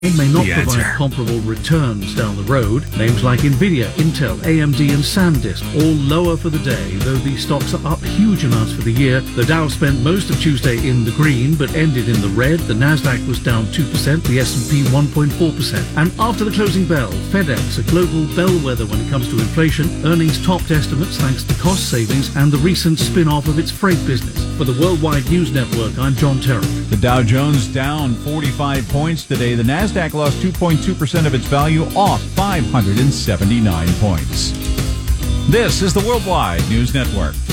may not The provide answer. comparable returns down the road. Names like Nvidia, Intel, AMD and SanDisk all lower for the day, though these stocks are up huge amounts for the year. The Dow spent most of Tuesday in the green, but ended in the red. The Nasdaq was down 2%, the S&P 1.4%. And after the closing bell, FedEx, a global bellwether when it comes to inflation, earnings topped estimates thanks to cost savings and the recent spin-off of its freight business. For the Worldwide News Network, I'm John Terry. The Dow Jones down 45 points today. The Nasdaq lost 2.2% of its value, off 579 points. This is the Worldwide News Network.